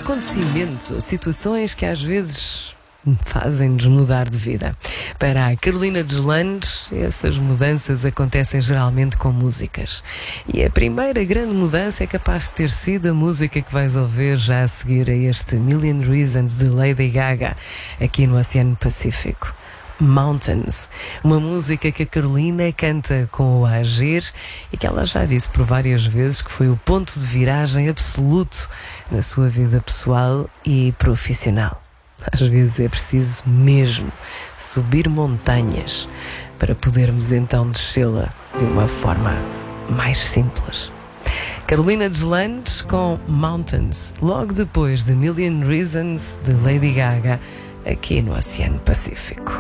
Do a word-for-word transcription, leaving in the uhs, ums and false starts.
acontecimentos ou situações que às vezes fazem-nos mudar de vida. Para a Carolina Deslandes, essas mudanças acontecem geralmente com músicas. E a primeira grande mudança é capaz de ter sido a música que vais ouvir já a seguir a este Million Reasons de Lady Gaga, aqui no Oceano Pacífico. Mountains, uma música que a Carolina canta com o agir e que ela já disse por várias vezes que foi o ponto de viragem absoluto na sua vida pessoal e profissional. Às vezes é preciso mesmo subir montanhas para podermos então descê-la de uma forma mais simples. Carolina Deslandes com Mountains, logo depois de Million Reasons de Lady Gaga, aqui no Oceano Pacífico.